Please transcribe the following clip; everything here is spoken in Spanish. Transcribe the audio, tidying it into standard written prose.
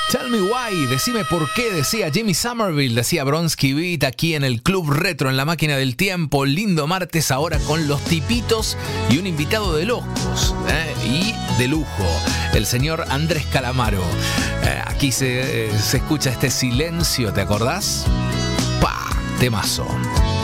Tell me why, decime por qué, decía Jimmy Somerville, decía Bronski Beat aquí en el Club Retro, en la máquina del tiempo. Lindo martes ahora con los tipitos y un invitado de locos y de lujo, el señor Andrés Calamaro. Aquí se escucha este silencio, ¿te acordás? ¡Pah! Temazo.